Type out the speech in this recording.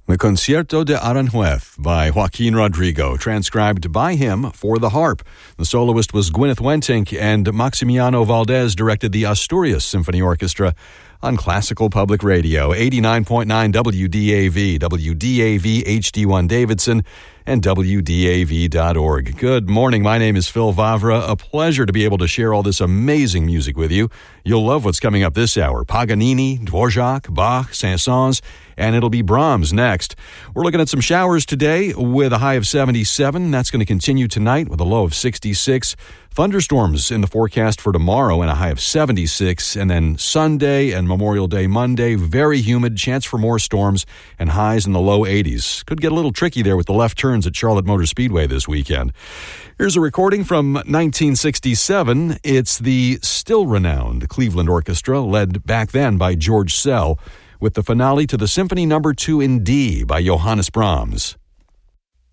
The Concierto de Aranjuez by Joaquin Rodrigo, transcribed by him for the harp. The soloist was Gwyneth Wentink, and Maximiano Valdez directed the Asturias Symphony Orchestra on Classical Public Radio, 89.9 WDAV, WDAV HD1 Davidson, and WDAV.org. Good morning. My name is Phil Vavra. A pleasure to be able to share all this amazing music with you. You'll love what's coming up this hour. Paganini, Dvorak, Bach, Saint-Saëns, and it'll be Brahms next. We're looking at some showers today with a high of 77. That's going to continue tonight with a low of 66. Thunderstorms in the forecast for tomorrow and a high of 76. And then Sunday and Memorial Day Monday, very humid, chance for more storms and highs in the low 80s. Could get a little tricky there with the left turns at Charlotte Motor Speedway this weekend. Here's a recording from 1967. It's the still renowned Cleveland Orchestra, led back then by George Szell, with the finale to the Symphony No. 2 in D by Johannes Brahms.